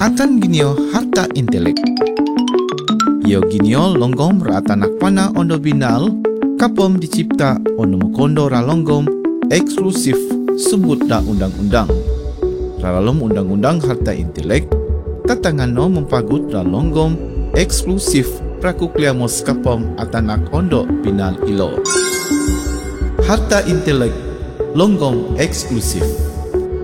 Atan ginio harta intelek. Yo ginio longgom rata nakpana ondo binal kapom dicipta ono mukondo ra longgom eksklusif sebut da undang-undang. Dalam undang-undang harta intelek, tatangano mempagut ra longgom eksklusif prakukliamos kapom atanak ondo binal ilo. Harta intelek longgom eksklusif.